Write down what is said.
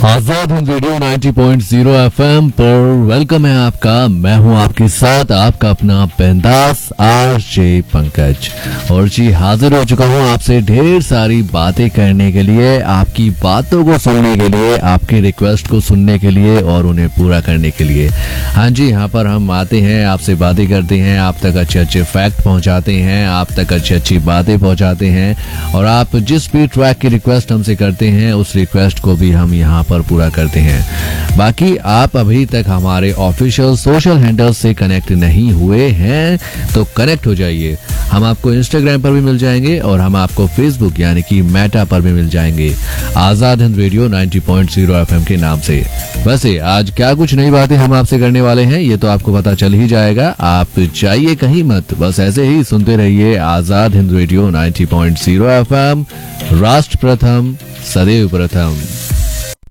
Azad Hind radio 90.0 FM पर welcome है आपका। मैं हूं आपके साथ आपका अपना बिंदास आरजे पंकज। और जी हाजिर हो चुका हूं आपसे ढेर सारी बातें करने के लिए, आपकी बातों को सुनने के लिए, आपकी रिक्वेस्ट को सुनने के लिए और उन्हें पूरा करने के लिए। हाँ जी, यहाँ पर हम आते हैं, आपसे बातें करते हैं, आप तक अच्छे अच्छे फैक्ट पहुंचाते हैं, आप तक अच्छी अच्छी बातें पहुंचाते हैं और आप जिस भी ट्रैक की रिक्वेस्ट हमसे करते हैं उस रिक्वेस्ट को भी हम यहाँ पर पूरा करते हैं। बाकी आप अभी तक हमारे ऑफिशियल सोशल हैंडल्स से कनेक्ट नहीं हुए हैं तो कनेक्ट हो जाइए। हम आपको इंस्टाग्राम पर भी मिल जाएंगे और हम आपको फेसबुक यानी कि मेटा पर भी मिल जाएंगे, आजाद हिंद रेडियो 90.0 एफएम के नाम से। वैसे आज क्या कुछ नई बातें हम आपसे करने वाले हैं ये तो आपको पता चल ही जाएगा, आप जाइए कहीं मत, बस ऐसे ही सुनते रहिए आजाद हिंद रेडियो 90.0 एफएम। राष्ट्र प्रथम, सदैव प्रथम।